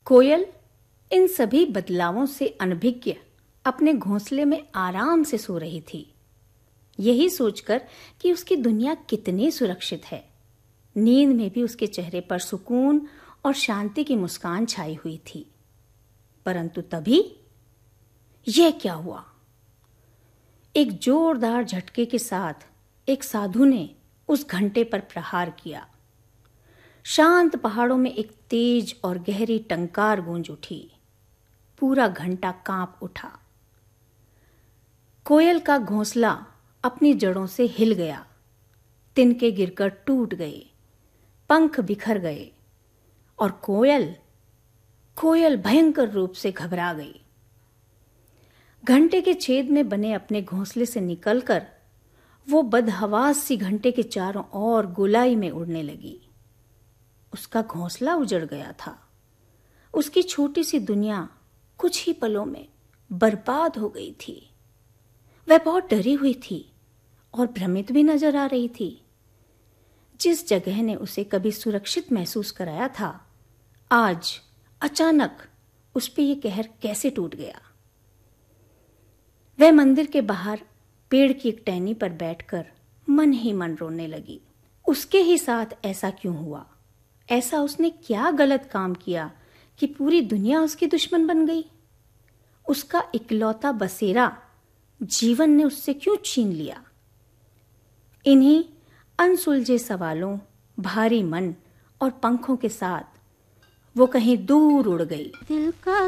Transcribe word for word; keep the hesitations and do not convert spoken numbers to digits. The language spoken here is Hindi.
कोयल इन सभी बदलावों से अनभिज्ञ अपने घोंसले में आराम से सो रही थी, यही सोचकर कि उसकी दुनिया कितनी सुरक्षित है। नींद में भी उसके चेहरे पर सुकून और शांति की मुस्कान छाई हुई थी। परंतु तभी यह क्या हुआ? एक जोरदार झटके के साथ एक साधु ने उस घंटे पर प्रहार किया। शांत पहाड़ों में एक तेज और गहरी टंकार गूंज उठी। पूरा घंटा कांप उठा। कोयल का घोंसला अपनी जड़ों से हिल गया। तिनके गिरकर टूट गए, पंख बिखर गए और कोयल कोयल भयंकर रूप से घबरा गई। घंटे के छेद में बने अपने घोंसले से निकलकर वो बदहवास सी घंटे के चारों ओर गोलाई में उड़ने लगी। उसका घोंसला उजड़ गया था। उसकी छोटी सी दुनिया कुछ ही पलों में बर्बाद हो गई थी। वह बहुत डरी हुई थी और भ्रमित भी नजर आ रही थी। जिस जगह ने उसे कभी सुरक्षित महसूस कराया था, आज अचानक उस पे ये कहर कैसे टूट गया? वह मंदिर के बाहर पेड़ की एक टहनी पर बैठकर मन ही मन रोने लगी। उसके ही साथ ऐसा क्यों हुआ? ऐसा उसने क्या गलत काम किया कि पूरी दुनिया उसकी दुश्मन बन गई? उसका इकलौता बसेरा जीवन ने उससे क्यों छीन लिया? इन्हीं अनसुलझे सवालों, भारी मन और पंखों के साथ वो कहीं दूर उड़ गई। दिल का